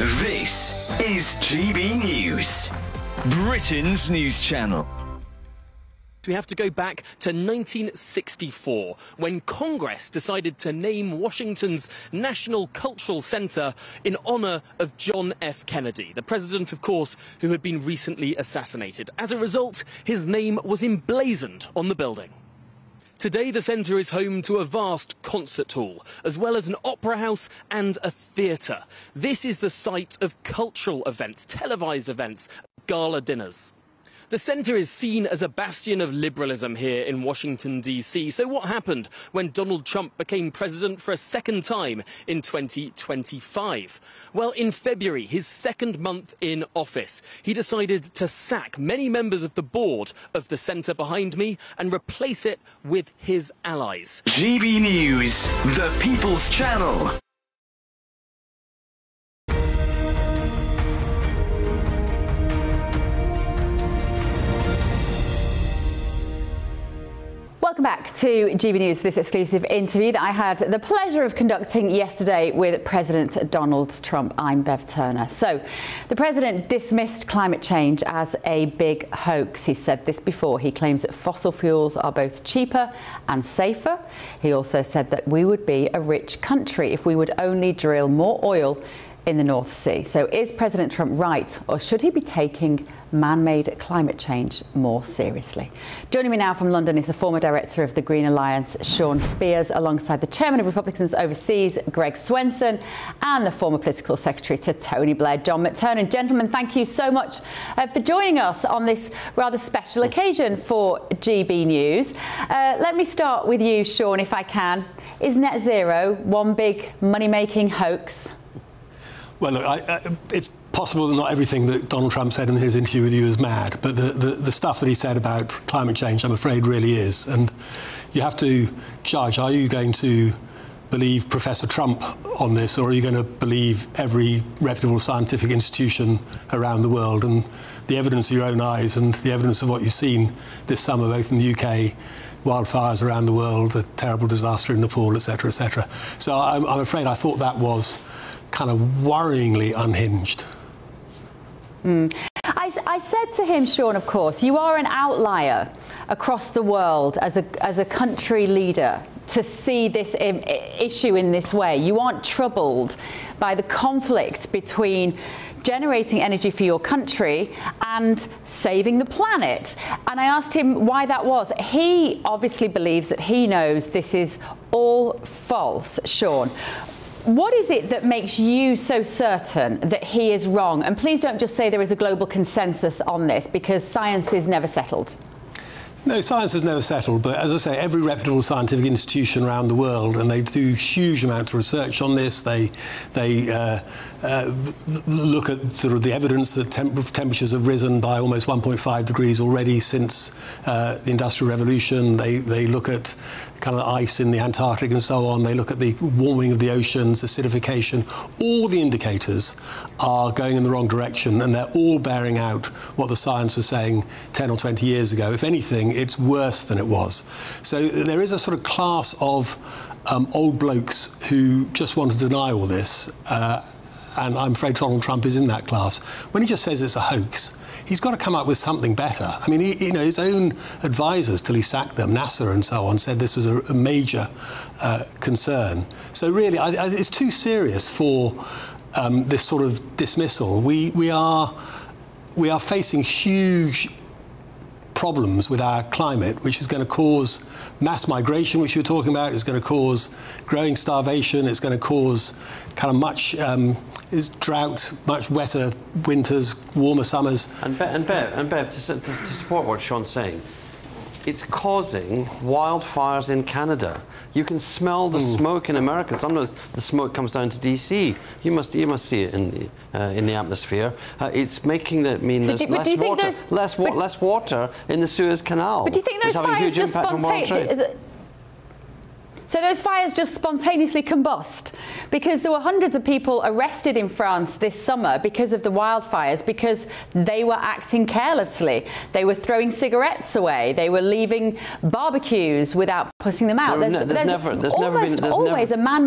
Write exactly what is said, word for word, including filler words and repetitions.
This is G B News, Britain's news channel. We have to go back to nineteen sixty-four, when Congress decided to name Washington's National Cultural Center in honor of John F. Kennedy, the president, of course, who had been recently assassinated. As a result, his name was emblazoned on the building. Today, the centre is home to a vast concert hall, as well as an opera house and a theatre. This is the site of cultural events, televised events, gala dinners. The centre is seen as a bastion of liberalism here in Washington, D C. So what happened when Donald Trump became president for a second time in twenty twenty-five? Well, in February, his second month in office, he decided to sack many members of the board of the centre behind me and replace it with his allies. G B News, the People's Channel. Welcome back to G B News for this exclusive interview that I had the pleasure of conducting yesterday with President Donald Trump. I'm Bev Turner. So, the president dismissed climate change as a big hoax. He said this before. He claims that fossil fuels are both cheaper and safer. He also said that we would be a rich country if we would only drill more oil in the North Sea. So is President Trump right, or should he be taking man-made climate change more seriously? Joining me now from London is the former director of the Green Alliance, Sean Spears, alongside the chairman of Republicans Overseas, Greg Swenson, and the former political secretary to Tony Blair, John McTernan. Gentlemen, thank you so much uh, for joining us on this rather special occasion for G B News. Uh, let me start with you, Sean, if I can. Is net zero one big money-making hoax? Well, look, I, I, it's possible that not everything that Donald Trump said in his interview with you is mad, but the, the, the stuff that he said about climate change, I'm afraid, really is. And you have to judge, are you going to believe Professor Trump on this, or are you going to believe every reputable scientific institution around the world? And the evidence of your own eyes and the evidence of what you've seen this summer, both in the U K, wildfires around the world, the terrible disaster in Nepal, et cetera, et cetera. So I'm, I'm afraid I thought that was kind of worryingly unhinged. Mm. I, I said to him, Sean, of course, you are an outlier across the world as a, as a country leader to see this im- issue in this way. You aren't troubled by the conflict between generating energy for your country and saving the planet. And I asked him why that was. He obviously believes that he knows this is all false, Sean. What is it that makes you so certain that he is wrong? And please don't just say there is a global consensus on this, because science is never settled. No, science has never settled, but as I say, every reputable scientific institution around the world, and they do huge amounts of research on this. They they uh, uh, look at sort of the evidence that temp temperatures have risen by almost one point five degrees already since uh, the Industrial Revolution. They they look at kind of ice in the Antarctic and so on. They look at the warming of the oceans, acidification. All the indicators are going in the wrong direction, and they're all bearing out what the science was saying ten or twenty years ago. If anything, it's worse than it was. So there is a sort of class of um, old blokes who just want to deny all this, uh, and I'm afraid Donald Trump is in that class. When he just says it's a hoax, he's got to come up with something better. I mean, he, you know, his own advisors, till he sacked them, NASA and so on, said this was a, a major uh, concern. So really, I, I, it's too serious for um, this sort of dismissal. We we are we are facing huge problems with our climate, which is going to cause mass migration, which you were talking about. It's going to cause growing starvation. It's going to cause kind of much um, is drought, much wetter winters, warmer summers. And, Be and, Bev, and Bev, to, to, to support what Sean's saying, it's causing wildfires in Canada. You can smell the mm. smoke in America. Sometimes the smoke comes down to D C. You must, you must see it in the, uh, in the atmosphere. Uh, it's making that mean so there's do, less water, less, wa less water in the Suez Canal. But do you think those fires just spontaneously? So those fires just spontaneously combust? Because there were hundreds of people arrested in France this summer because of the wildfires, because they were acting carelessly. They were throwing cigarettes away. They were leaving barbecues without putting them out. There's, no, there's, there's never, there's almost never been, there's always never, a man